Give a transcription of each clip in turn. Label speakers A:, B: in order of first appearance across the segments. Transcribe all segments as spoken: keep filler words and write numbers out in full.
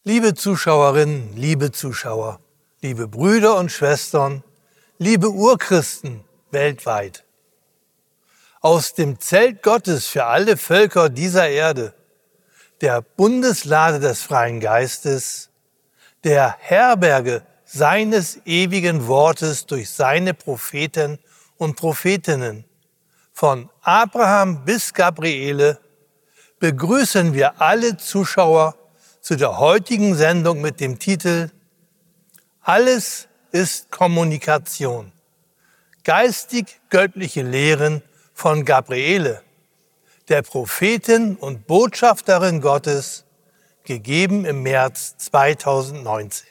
A: Liebe Zuschauerinnen, liebe Zuschauer, liebe Brüder und Schwestern, liebe Urchristen weltweit. Aus dem Zelt Gottes für alle Völker dieser Erde, der Bundeslade des freien Geistes, der Herberge seines ewigen Wortes durch seine Propheten und Prophetinnen, von Abraham bis Gabriele, begrüßen wir alle Zuschauer zu der heutigen Sendung mit dem Titel Alles ist Kommunikation. Geistig-göttliche Lehren von Gabriele, der Prophetin und Botschafterin Gottes, gegeben im März zweitausendneunzehn.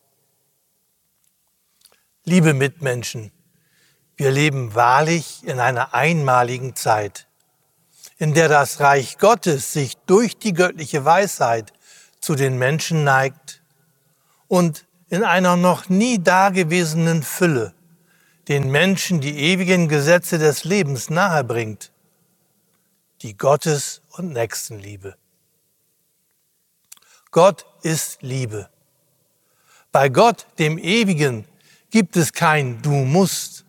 A: Liebe Mitmenschen, wir leben wahrlich in einer einmaligen Zeit, in der das Reich Gottes sich durch die göttliche Weisheit zu den Menschen neigt und in einer noch nie dagewesenen Fülle den Menschen die ewigen Gesetze des Lebens nahebringt, die Gottes- und Nächstenliebe. Gott ist Liebe. Bei Gott, dem Ewigen, gibt es kein Du musst.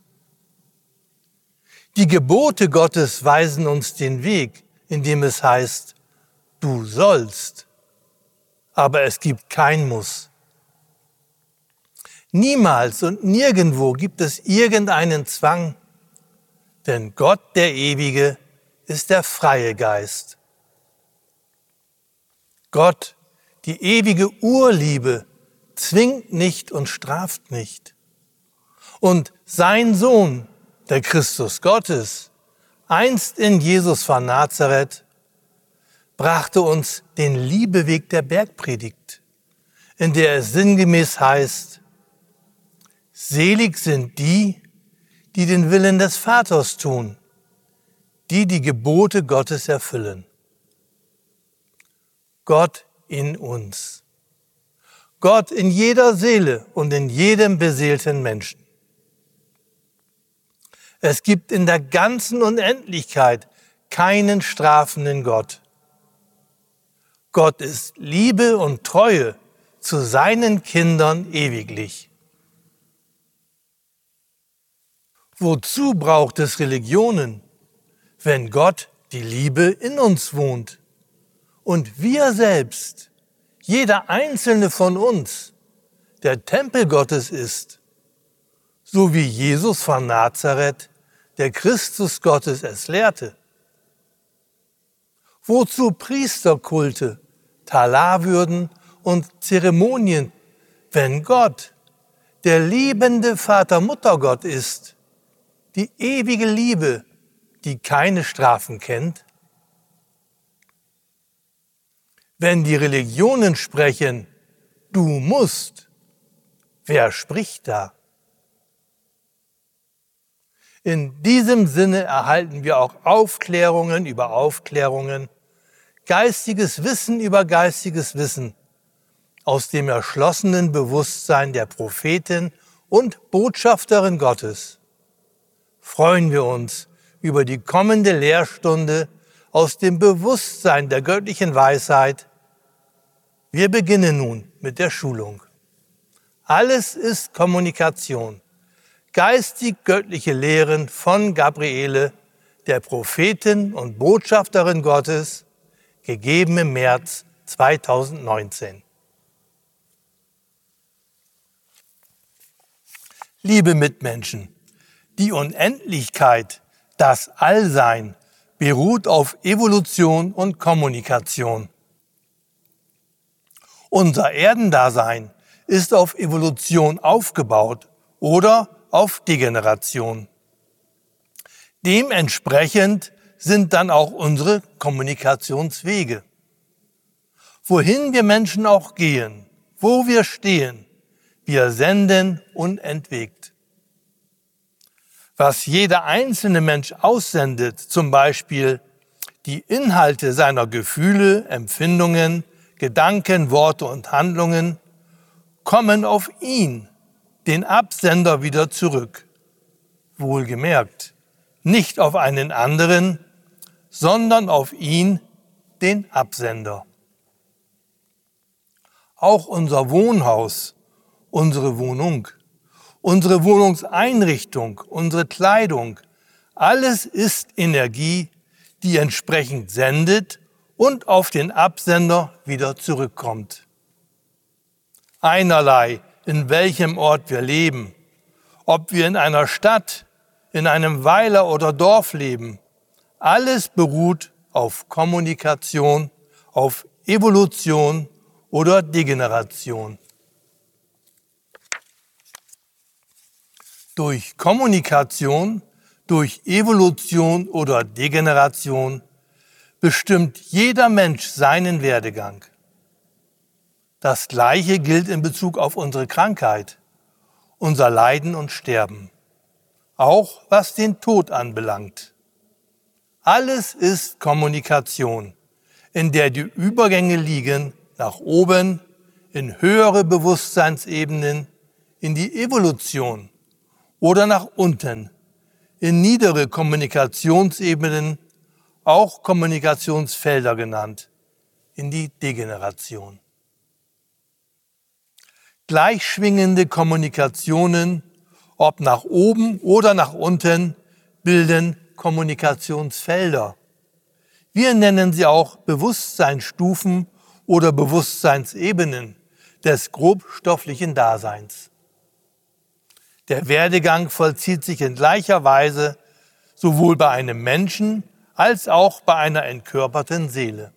A: Die Gebote Gottes weisen uns den Weg, indem es heißt, du sollst. Aber es gibt kein Muss. Niemals und nirgendwo gibt es irgendeinen Zwang, denn Gott, der Ewige, ist der freie Geist. Gott, die ewige Urliebe, zwingt nicht und straft nicht. Und sein Sohn, der Christus Gottes, einst in Jesus von Nazareth, brachte uns den Liebeweg der Bergpredigt, in der es sinngemäß heißt, selig sind die, die den Willen des Vaters tun, die die Gebote Gottes erfüllen. Gott in uns. Gott in jeder Seele und in jedem beseelten Menschen. Es gibt in der ganzen Unendlichkeit keinen strafenden Gott. Gott ist Liebe und Treue zu seinen Kindern ewiglich. Wozu braucht es Religionen, wenn Gott, die Liebe, in uns wohnt und wir selbst, jeder einzelne von uns, der Tempel Gottes ist, so wie Jesus von Nazareth, der Christus Gottes, es lehrte? Wozu Priesterkulte, Talarwürden und Zeremonien, wenn Gott, der liebende Vater-Mutter-Gott ist, die ewige Liebe, die keine Strafen kennt? Wenn die Religionen sprechen, du musst, wer spricht da? In diesem Sinne erhalten wir auch Aufklärungen über Aufklärungen, geistiges Wissen über geistiges Wissen aus dem erschlossenen Bewusstsein der Prophetin und Botschafterin Gottes. Freuen wir uns über die kommende Lehrstunde aus dem Bewusstsein der göttlichen Weisheit. Wir beginnen nun mit der Schulung. Alles ist Kommunikation. Geistig-göttliche Lehren von Gabriele, der Prophetin und Botschafterin Gottes, gegeben im März zweitausendneunzehn. Liebe Mitmenschen, die Unendlichkeit, das Allsein, beruht auf Evolution und Kommunikation. Unser Erdendasein ist auf Evolution aufgebaut oder auf Degeneration. Dementsprechend sind dann auch unsere Kommunikationswege. Wohin wir Menschen auch gehen, wo wir stehen, wir senden unentwegt. Was jeder einzelne Mensch aussendet, zum Beispiel die Inhalte seiner Gefühle, Empfindungen, Gedanken, Worte und Handlungen, kommen auf ihn, den Absender, wieder zurück. Wohlgemerkt, nicht auf einen anderen, sondern auf ihn, den Absender. Auch unser Wohnhaus, unsere Wohnung, unsere Wohnungseinrichtung, unsere Kleidung, alles ist Energie, die entsprechend sendet und auf den Absender wieder zurückkommt. Einerlei, in welchem Ort wir leben, ob wir in einer Stadt, in einem Weiler oder Dorf leben, alles beruht auf Kommunikation, auf Evolution oder Degeneration. Durch Kommunikation, durch Evolution oder Degeneration bestimmt jeder Mensch seinen Werdegang. Das Gleiche gilt in Bezug auf unsere Krankheit, unser Leiden und Sterben, auch was den Tod anbelangt. Alles ist Kommunikation, in der die Übergänge liegen nach oben, in höhere Bewusstseinsebenen, in die Evolution oder nach unten, in niedere Kommunikationsebenen, auch Kommunikationsfelder genannt, in die Degeneration. Gleichschwingende Kommunikationen, ob nach oben oder nach unten, bilden Kommunikationsfelder. Wir nennen sie auch Bewusstseinsstufen oder Bewusstseinsebenen des grobstofflichen Daseins. Der Werdegang vollzieht sich in gleicher Weise sowohl bei einem Menschen als auch bei einer entkörperten Seele.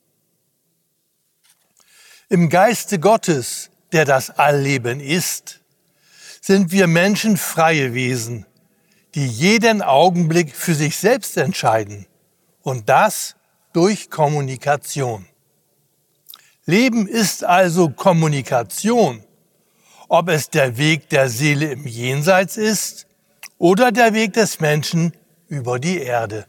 A: Im Geiste Gottes, der das Allleben ist, sind wir Menschen freie Wesen, die jeden Augenblick für sich selbst entscheiden, und das durch Kommunikation. Leben ist also Kommunikation, ob es der Weg der Seele im Jenseits ist oder der Weg des Menschen über die Erde.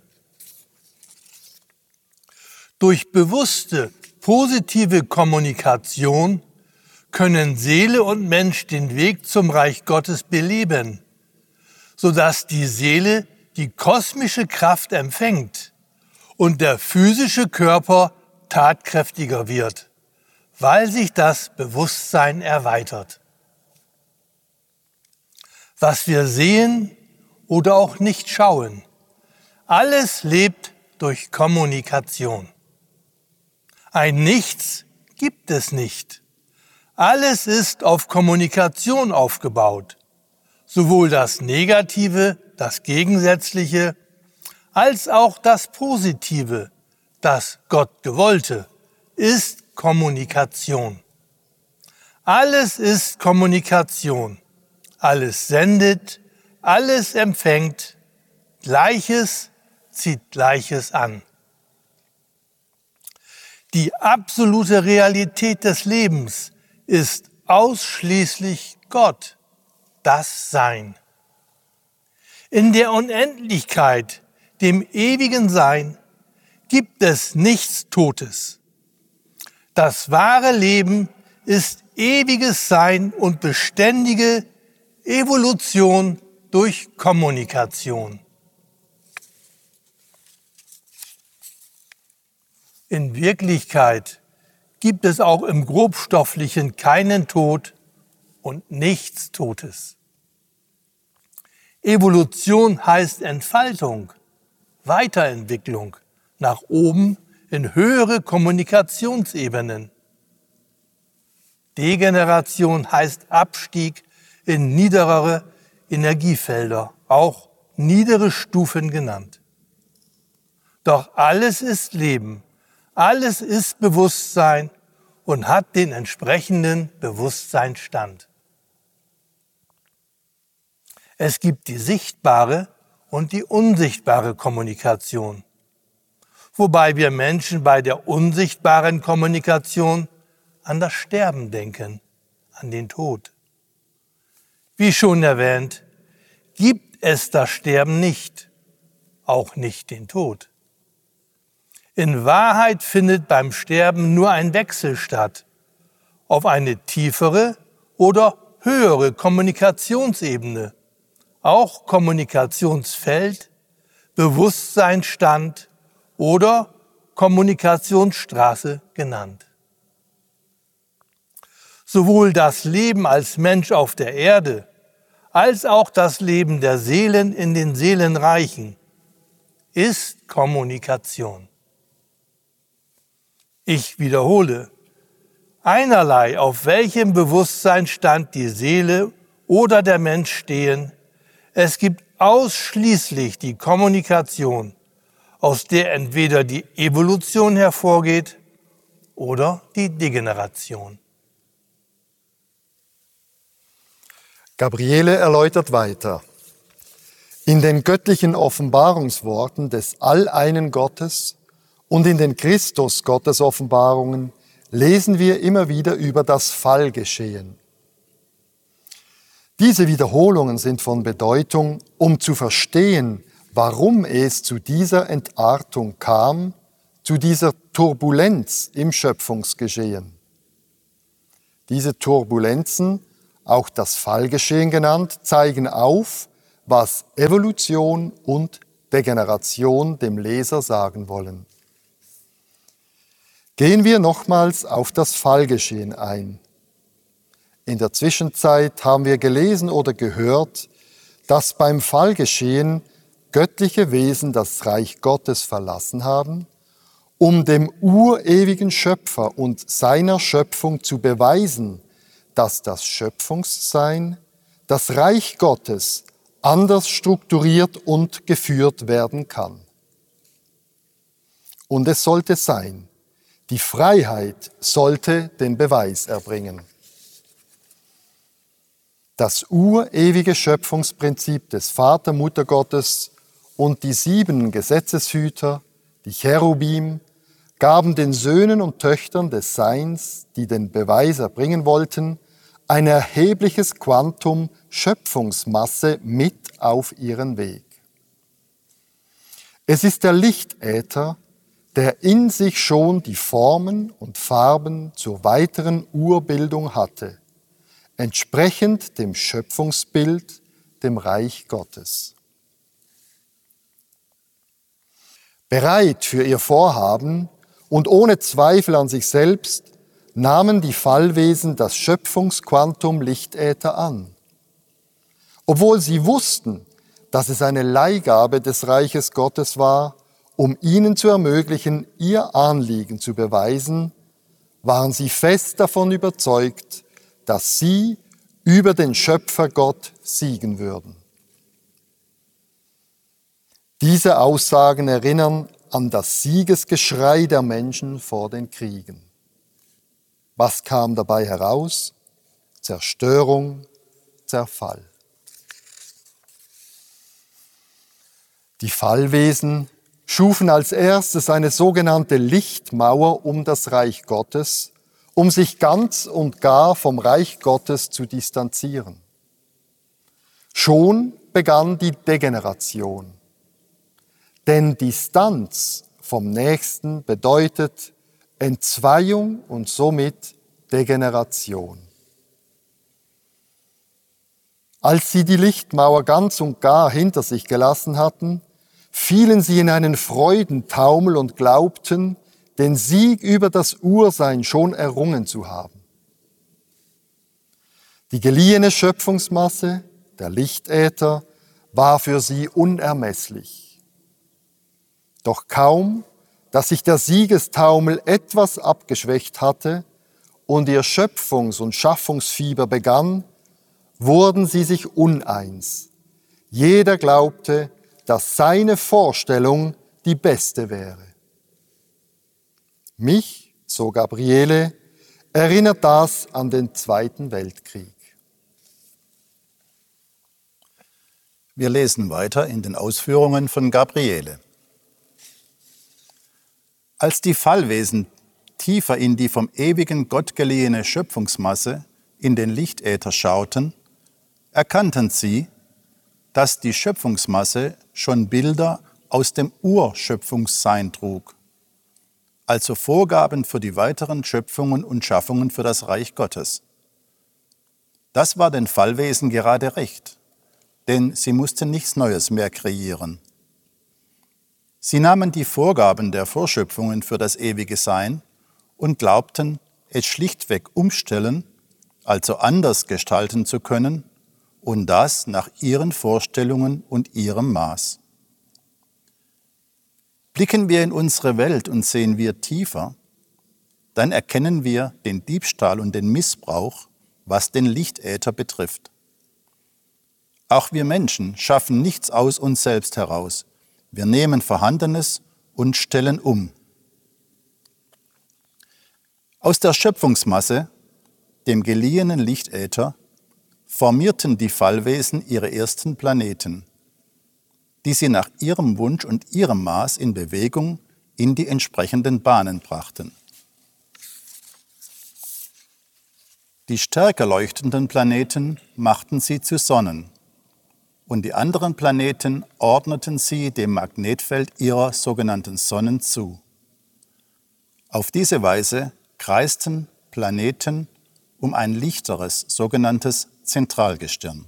A: Durch bewusste, positive Kommunikation können Seele und Mensch den Weg zum Reich Gottes beleben, sodass die Seele die kosmische Kraft empfängt und der physische Körper tatkräftiger wird, weil sich das Bewusstsein erweitert. Was wir sehen oder auch nicht schauen, alles lebt durch Kommunikation. Ein Nichts gibt es nicht. Alles ist auf Kommunikation aufgebaut. Sowohl das Negative, das Gegensätzliche, als auch das Positive, das Gott gewollte, ist Kommunikation. Alles ist Kommunikation. Alles sendet, alles empfängt, Gleiches zieht Gleiches an. Die absolute Realität des Lebens ist ausschließlich Gott, das Sein. In der Unendlichkeit, dem ewigen Sein, gibt es nichts Totes. Das wahre Leben ist ewiges Sein und beständige Evolution durch Kommunikation. In Wirklichkeit gibt es auch im Grobstofflichen keinen Tod und nichts Totes. Evolution heißt Entfaltung, Weiterentwicklung nach oben in höhere Kommunikationsebenen. Degeneration heißt Abstieg in niederere Energiefelder, auch niedere Stufen genannt. Doch alles ist Leben, alles ist Bewusstsein und hat den entsprechenden Bewusstseinsstand. Es gibt die sichtbare und die unsichtbare Kommunikation, wobei wir Menschen bei der unsichtbaren Kommunikation an das Sterben denken, an den Tod. Wie schon erwähnt, gibt es das Sterben nicht, auch nicht den Tod. In Wahrheit findet beim Sterben nur ein Wechsel statt, auf eine tiefere oder höhere Kommunikationsebene, auch Kommunikationsfeld, Bewusstseinsstand oder Kommunikationsstraße genannt. Sowohl das Leben als Mensch auf der Erde, als auch das Leben der Seelen in den Seelenreichen ist Kommunikation. Ich wiederhole, einerlei auf welchem Bewusstseinsstand die Seele oder der Mensch stehen, es gibt ausschließlich die Kommunikation, aus der entweder die Evolution hervorgeht oder die Degeneration.
B: Gabriele erläutert weiter. In den göttlichen Offenbarungsworten des alleinen Gottes und in den Christus-Gottes-Offenbarungen lesen wir immer wieder über das Fallgeschehen. Diese Wiederholungen sind von Bedeutung, um zu verstehen, warum es zu dieser Entartung kam, zu dieser Turbulenz im Schöpfungsgeschehen. Diese Turbulenzen, auch das Fallgeschehen genannt, zeigen auf, was Evolution und Degeneration dem Leser sagen wollen. Gehen wir nochmals auf das Fallgeschehen ein. In der Zwischenzeit haben wir gelesen oder gehört, dass beim Fallgeschehen göttliche Wesen das Reich Gottes verlassen haben, um dem urewigen Schöpfer und seiner Schöpfung zu beweisen, dass das Schöpfungssein, das Reich Gottes, anders strukturiert und geführt werden kann. Und es sollte sein, die Freiheit sollte den Beweis erbringen. Das urewige Schöpfungsprinzip des Vater-Mutter-Gottes und die sieben Gesetzeshüter, die Cherubim, gaben den Söhnen und Töchtern des Seins, die den Beweis erbringen wollten, ein erhebliches Quantum Schöpfungsmasse mit auf ihren Weg. Es ist der Lichtäther, der in sich schon die Formen und Farben zur weiteren Urbildung hatte, entsprechend dem Schöpfungsbild, dem Reich Gottes. Bereit für ihr Vorhaben und ohne Zweifel an sich selbst nahmen die Fallwesen das Schöpfungsquantum Lichtäther an. Obwohl sie wussten, dass es eine Leihgabe des Reiches Gottes war, um ihnen zu ermöglichen, ihr Anliegen zu beweisen, waren sie fest davon überzeugt, dass sie über den Schöpfer Gott siegen würden. Diese Aussagen erinnern an das Siegesgeschrei der Menschen vor den Kriegen. Was kam dabei heraus? Zerstörung, Zerfall. Die Fallwesen schufen als erstes eine sogenannte Lichtmauer um das Reich Gottes, um sich ganz und gar vom Reich Gottes zu distanzieren. Schon begann die Degeneration. Denn Distanz vom Nächsten bedeutet Entzweiung und somit Degeneration. Als sie die Lichtmauer ganz und gar hinter sich gelassen hatten, fielen sie in einen Freudentaumel und glaubten, den Sieg über das Ursein schon errungen zu haben. Die geliehene Schöpfungsmasse, der Lichtäther, war für sie unermesslich. Doch kaum, dass sich der Siegestaumel etwas abgeschwächt hatte und ihr Schöpfungs- und Schaffungsfieber begann, wurden sie sich uneins. Jeder glaubte, dass seine Vorstellung die beste wäre. Mich, so Gabriele, erinnert das an den Zweiten Weltkrieg.
C: Wir lesen weiter in den Ausführungen von Gabriele. Als die Fallwesen tiefer in die vom ewigen Gott geliehene Schöpfungsmasse, in den Lichtäther schauten, erkannten sie, dass die Schöpfungsmasse schon Bilder aus dem Urschöpfungssein trug, also Vorgaben für die weiteren Schöpfungen und Schaffungen für das Reich Gottes. Das war den Fallwesen gerade recht, denn sie mussten nichts Neues mehr kreieren. Sie nahmen die Vorgaben der Vorschöpfungen für das ewige Sein und glaubten, es schlichtweg umstellen also anders gestalten zu können, und das nach ihren Vorstellungen und ihrem Maß. Blicken wir in unsere Welt und sehen wir tiefer, dann erkennen wir den Diebstahl und den Missbrauch, was den Lichtäther betrifft. Auch wir Menschen schaffen nichts aus uns selbst heraus. Wir nehmen Vorhandenes und stellen um. Aus der Schöpfungsmasse, dem geliehenen Lichtäther, formierten die Fallwesen ihre ersten Planeten, die sie nach ihrem Wunsch und ihrem Maß in Bewegung in die entsprechenden Bahnen brachten. Die stärker leuchtenden Planeten machten sie zu Sonnen und die anderen Planeten ordneten sie dem Magnetfeld ihrer sogenannten Sonnen zu. Auf diese Weise kreisten Planeten um ein lichteres, sogenanntes Zentralgestirn.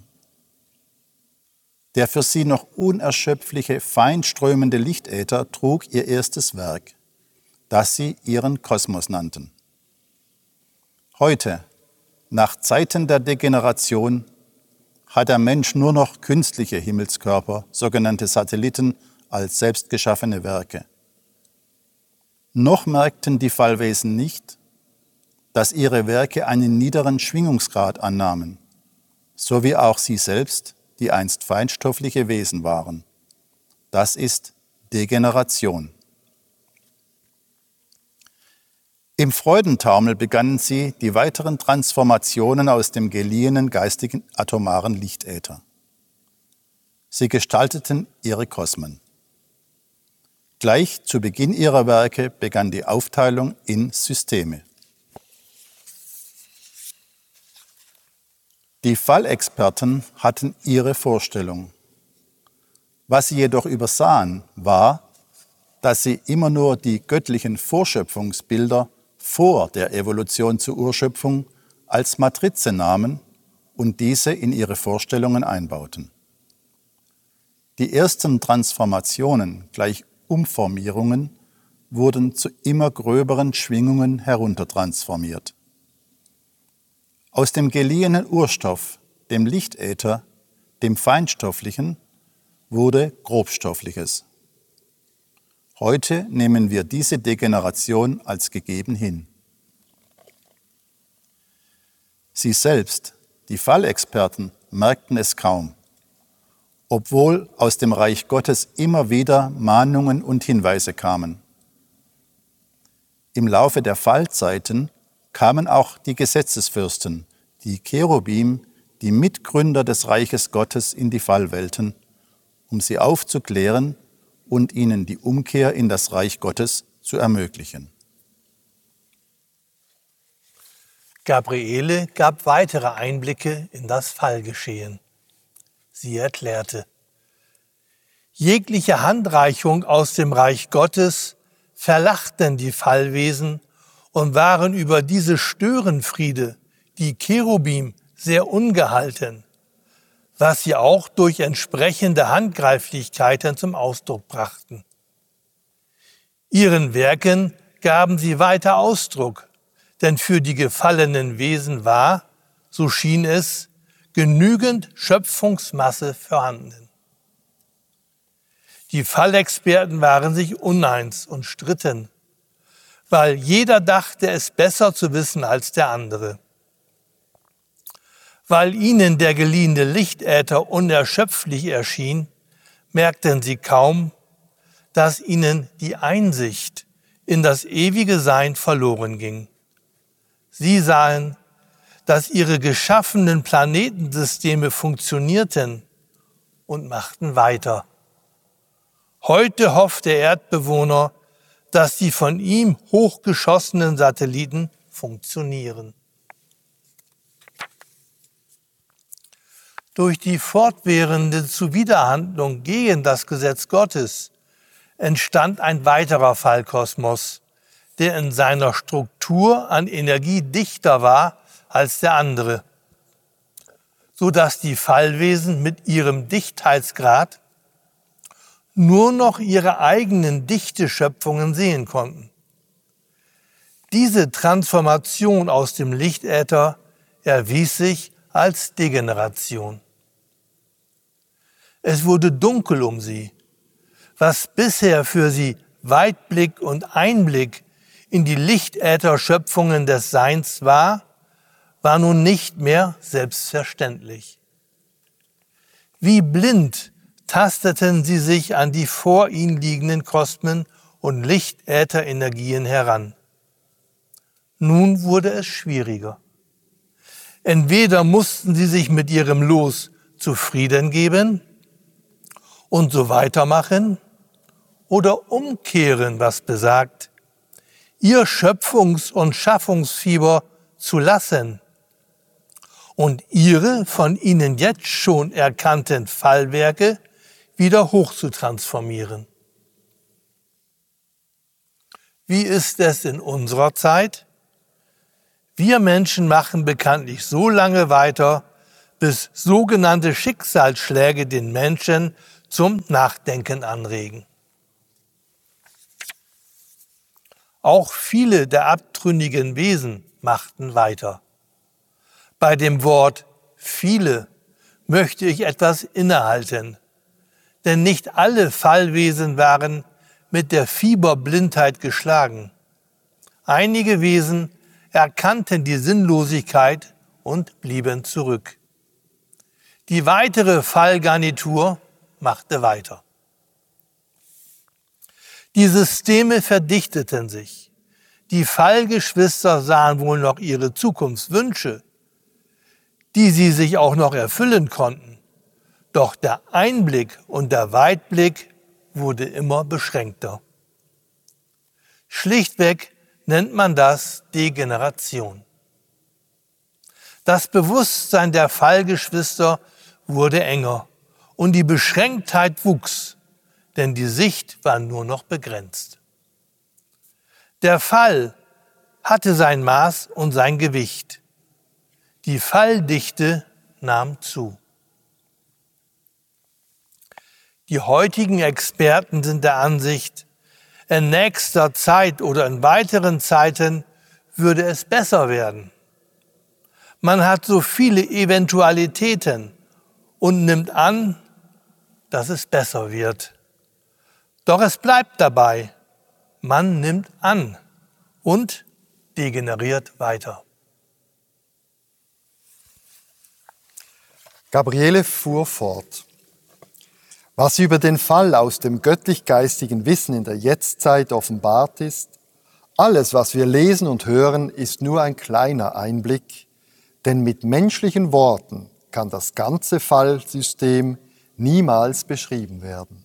C: Der für sie noch unerschöpfliche, feinströmende Lichtäther trug ihr erstes Werk, das sie ihren Kosmos nannten. Heute, nach Zeiten der Degeneration, hat der Mensch nur noch künstliche Himmelskörper, sogenannte Satelliten, als selbstgeschaffene Werke. Noch merkten die Fallwesen nicht, dass ihre Werke einen niederen Schwingungsgrad annahmen, so wie auch sie selbst, die einst feinstoffliche Wesen waren. Das ist Degeneration. Im Freudentaumel begannen sie die weiteren Transformationen aus dem geliehenen geistigen atomaren Lichtäther. Sie gestalteten ihre Kosmen. Gleich zu Beginn ihrer Werke begann die Aufteilung in Systeme. Die Fallexperten hatten ihre Vorstellung. Was sie jedoch übersahen, war, dass sie immer nur die göttlichen Vorschöpfungsbilder vor der Evolution zur Urschöpfung als Matrize nahmen und diese in ihre Vorstellungen einbauten. Die ersten Transformationen, gleich Umformierungen, wurden zu immer gröberen Schwingungen heruntertransformiert. Aus dem geliehenen Urstoff, dem Lichtäther, dem Feinstofflichen, wurde Grobstoffliches. Heute nehmen wir diese Degeneration als gegeben hin. Sie selbst, die Fallexperten, merkten es kaum, obwohl aus dem Reich Gottes immer wieder Mahnungen und Hinweise kamen. Im Laufe der Fallzeiten kamen auch die Gesetzesfürsten, die Cherubim, die Mitgründer des Reiches Gottes, in die Fallwelten, um sie aufzuklären und ihnen die Umkehr in das Reich Gottes zu ermöglichen.
A: Gabriele gab weitere Einblicke in das Fallgeschehen. Sie erklärte: Jegliche Handreichung aus dem Reich Gottes verlachten die Fallwesen und waren über diese Störenfriede, die Cherubim, sehr ungehalten, was sie auch durch entsprechende Handgreiflichkeiten zum Ausdruck brachten. Ihren Werken gaben sie weiter Ausdruck, denn für die gefallenen Wesen war, so schien es, genügend Schöpfungsmasse vorhanden. Die Fallexperten waren sich uneins und stritten, weil jeder dachte, es besser zu wissen als der andere. Weil ihnen der geliehene Lichtäther unerschöpflich erschien, merkten sie kaum, dass ihnen die Einsicht in das ewige Sein verloren ging. Sie sahen, dass ihre geschaffenen Planetensysteme funktionierten und machten weiter. Heute hofft der Erdbewohner, dass die von ihm hochgeschossenen Satelliten funktionieren. Durch die fortwährende Zuwiderhandlung gegen das Gesetz Gottes entstand ein weiterer Fallkosmos, der in seiner Struktur an Energie dichter war als der andere, sodass die Fallwesen mit ihrem Dichtheitsgrad nur noch ihre eigenen Dichteschöpfungen sehen konnten. Diese Transformation aus dem Lichtäther erwies sich als Degeneration. Es wurde dunkel um sie. Was bisher für sie Weitblick und Einblick in die Lichtäther-Schöpfungen des Seins war, war nun nicht mehr selbstverständlich. Wie blind tasteten sie sich an die vor ihnen liegenden Kosmen und Lichtätherenergien heran. Nun wurde es schwieriger. Entweder mussten sie sich mit ihrem Los zufrieden geben und so weitermachen oder umkehren, was besagt, ihr Schöpfungs- und Schaffungsfieber zu lassen und ihre von ihnen jetzt schon erkannten Fallwerke wieder hochzutransformieren. Wie ist es in unserer Zeit? Wir Menschen machen bekanntlich so lange weiter, bis sogenannte Schicksalsschläge den Menschen zum Nachdenken anregen. Auch viele der abtrünnigen Wesen machten weiter. Bei dem Wort viele möchte ich etwas innehalten, denn nicht alle Fallwesen waren mit der Fieberblindheit geschlagen. Einige Wesen erkannten die Sinnlosigkeit und blieben zurück. Die weitere Fallgarnitur machte weiter. Die Systeme verdichteten sich. Die Fallgeschwister sahen wohl noch ihre Zukunftswünsche, die sie sich auch noch erfüllen konnten. Doch der Einblick und der Weitblick wurde immer beschränkter. Schlichtweg nennt man das Degeneration. Das Bewusstsein der Fallgeschwister wurde enger und die Beschränktheit wuchs, denn die Sicht war nur noch begrenzt. Der Fall hatte sein Maß und sein Gewicht. Die Falldichte nahm zu. Die heutigen Experten sind der Ansicht, in nächster Zeit oder in weiteren Zeiten würde es besser werden. Man hat so viele Eventualitäten und nimmt an, dass es besser wird. Doch es bleibt dabei, man nimmt an und degeneriert weiter.
B: Gabriele fuhr fort. Was über den Fall aus dem göttlich-geistigen Wissen in der Jetztzeit offenbart ist, alles, was wir lesen und hören, ist nur ein kleiner Einblick, denn mit menschlichen Worten kann das ganze Fallsystem niemals beschrieben werden.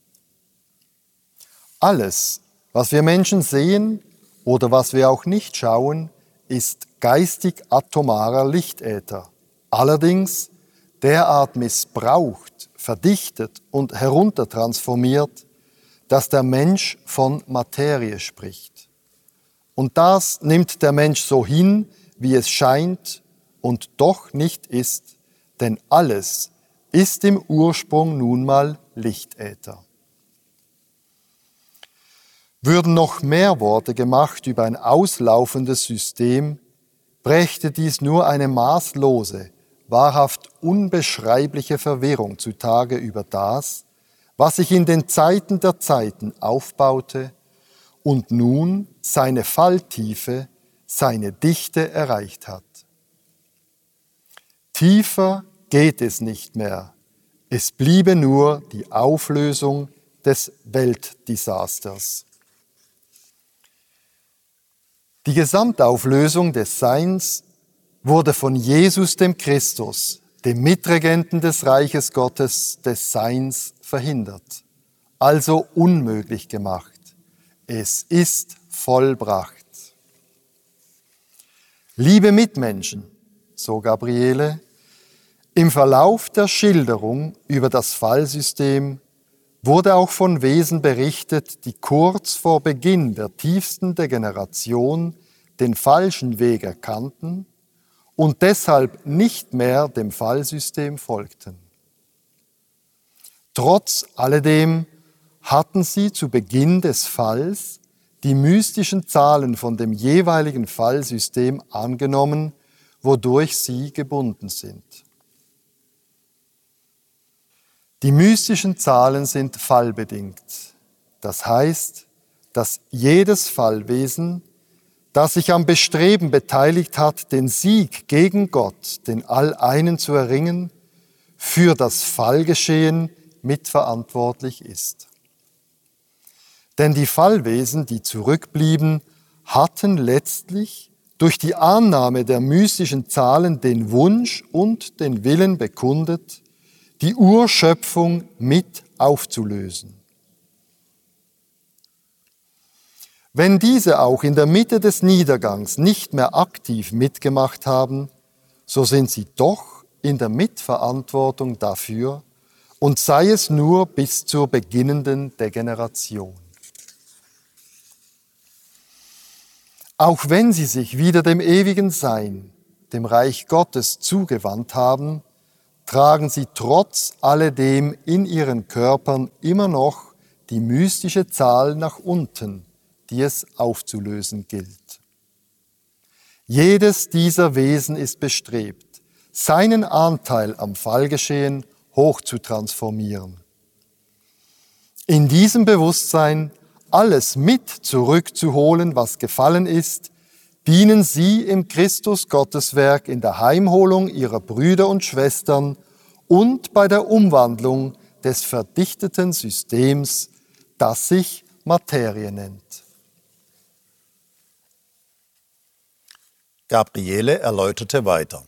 B: Alles, was wir Menschen sehen oder was wir auch nicht schauen, ist geistig-atomarer Lichtäther, allerdings derart missbraucht, verdichtet und heruntertransformiert, dass der Mensch von Materie spricht. Und das nimmt der Mensch so hin, wie es scheint und doch nicht ist, denn alles ist im Ursprung nun mal Lichtäther. Würden noch mehr Worte gemacht über ein auslaufendes System, brächte dies nur eine maßlose, wahrhaft unbeschreibliche Verwirrung zutage über das, was sich in den Zeiten der Zeiten aufbaute und nun seine Falltiefe, seine Dichte erreicht hat. Tiefer geht es nicht mehr. Es bliebe nur die Auflösung des Weltdesasters. Die Gesamtauflösung des Seins wurde von Jesus dem Christus, dem Mitregenten des Reiches Gottes des Seins, verhindert, also unmöglich gemacht. Es ist vollbracht. Liebe Mitmenschen, so Gabriele, im Verlauf der Schilderung über das Fallsystem wurde auch von Wesen berichtet, die kurz vor Beginn der tiefsten Degeneration den falschen Weg erkannten und deshalb nicht mehr dem Fallsystem folgten. Trotz alledem hatten sie zu Beginn des Falls die mystischen Zahlen von dem jeweiligen Fallsystem angenommen wodurch sie gebunden sind. Die mystischen Zahlen sind fallbedingt. Das heißt, dass jedes Fallwesen, das sich am Bestreben beteiligt hat, den Sieg gegen Gott, den All-Einen zu erringen, für das Fallgeschehen mitverantwortlich ist. Denn die Fallwesen, die zurückblieben, hatten letztlich durch die Annahme der mystischen Zahlen den Wunsch und den Willen bekundet, die Urschöpfung mit aufzulösen. Wenn diese auch in der Mitte des Niedergangs nicht mehr aktiv mitgemacht haben, so sind sie doch in der Mitverantwortung dafür, und sei es nur bis zur beginnenden Degeneration. Auch wenn sie sich wieder dem ewigen Sein, dem Reich Gottes zugewandt haben, tragen sie trotz alledem in ihren Körpern immer noch die mystische Zahl nach unten, die es aufzulösen gilt. Jedes dieser Wesen ist bestrebt, seinen Anteil am Fallgeschehen hoch zu transformieren. In diesem Bewusstsein, alles mit zurückzuholen, was gefallen ist, dienen sie im Christus-Gotteswerk in der Heimholung ihrer Brüder und Schwestern und bei der Umwandlung des verdichteten Systems, das sich Materie nennt.
C: Gabriele erläuterte weiter.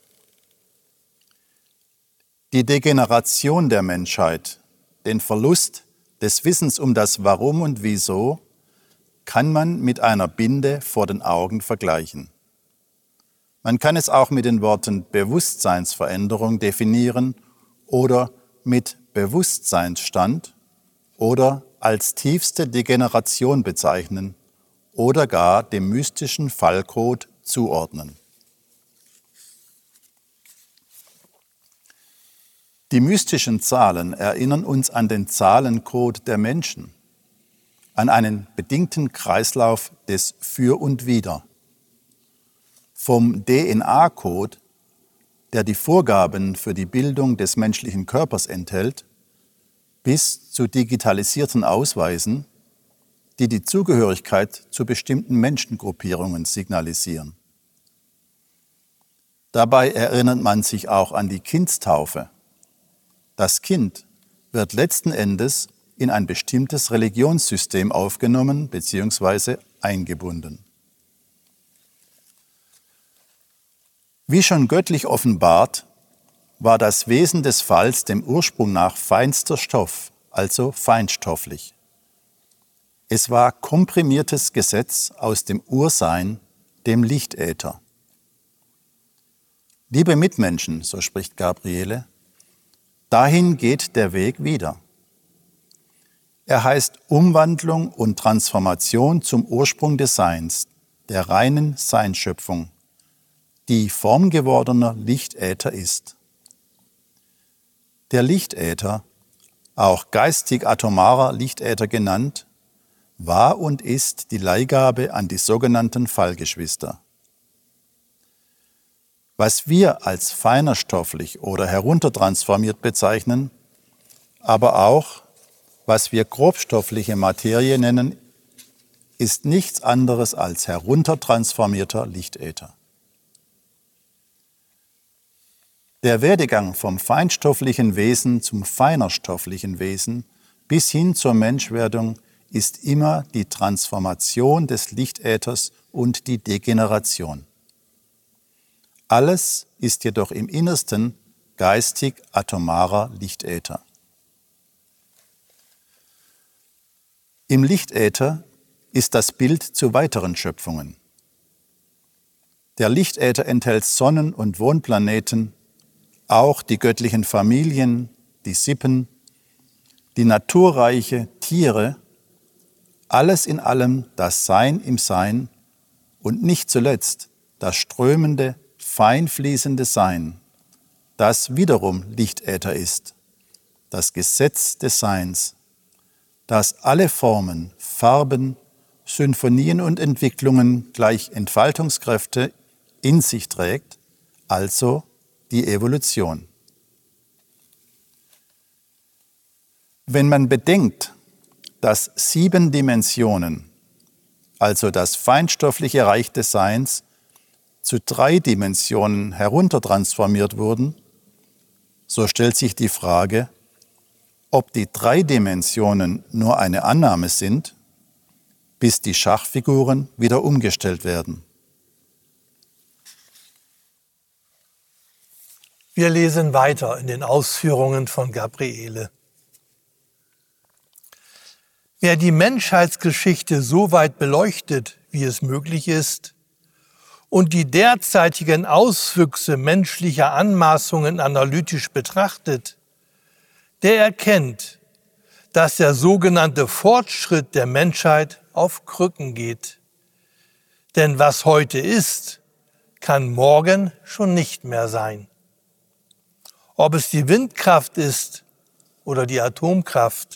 C: Die Degeneration der Menschheit, den Verlust des Wissens um das Warum und Wieso, kann man mit einer Binde vor den Augen vergleichen. Man kann es auch mit den Worten Bewusstseinsveränderung definieren oder mit Bewusstseinsstand oder als tiefste Degeneration bezeichnen oder gar dem mystischen Fallcode zuordnen. Die mystischen Zahlen erinnern uns an den Zahlencode der Menschen, an einen bedingten Kreislauf des Für und Wider. Vom D N A-Code, der die Vorgaben für die Bildung des menschlichen Körpers enthält, bis zu digitalisierten Ausweisen, die die Zugehörigkeit zu bestimmten Menschengruppierungen signalisieren. Dabei erinnert man sich auch an die Kindstaufe. Das Kind wird letzten Endes in ein bestimmtes Religionssystem aufgenommen bzw. eingebunden. Wie schon göttlich offenbart, war das Wesen des Falls dem Ursprung nach feinster Stoff, also feinstofflich. Es war komprimiertes Gesetz aus dem Ursein, dem Lichtäther. Liebe Mitmenschen, so spricht Gabriele, dahin geht der Weg wieder. Er heißt Umwandlung und Transformation zum Ursprung des Seins, der reinen Seinschöpfung, die formgewordener Lichtäther ist. Der Lichtäther, auch geistig-atomarer Lichtäther genannt, war und ist die Leihgabe an die sogenannten Fallgeschwister. Was wir als feinerstofflich oder heruntertransformiert bezeichnen, aber auch, was wir grobstoffliche Materie nennen, ist nichts anderes als heruntertransformierter Lichtäther. Der Werdegang vom feinstofflichen Wesen zum feinerstofflichen Wesen bis hin zur Menschwerdung ist immer die Transformation des Lichtäthers und die Degeneration. Alles ist jedoch im Innersten geistig-atomarer Lichtäther. Im Lichtäther ist das Bild zu weiteren Schöpfungen. Der Lichtäther enthält Sonnen- und Wohnplaneten, auch die göttlichen Familien, die Sippen, die naturreiche Tiere, alles in allem das Sein im Sein und nicht zuletzt das strömende, feinfließende Sein, das wiederum Lichtäther ist, das Gesetz des Seins, das alle Formen, Farben, Symphonien und Entwicklungen gleich Entfaltungskräfte in sich trägt also die Evolution. Wenn man bedenkt, dass sieben Dimensionen, also das feinstoffliche Reich des Seins, zu drei Dimensionen heruntertransformiert wurden, so stellt sich die Frage, ob die drei Dimensionen nur eine Annahme sind, bis die Schachfiguren wieder umgestellt werden.
A: Wir lesen weiter in den Ausführungen von Gabriele. Wer die Menschheitsgeschichte so weit beleuchtet, wie es möglich ist, und die derzeitigen Auswüchse menschlicher Anmaßungen analytisch betrachtet, der erkennt, dass der sogenannte Fortschritt der Menschheit auf Krücken geht. Denn was heute ist, kann morgen schon nicht mehr sein. Ob es die Windkraft ist oder die Atomkraft,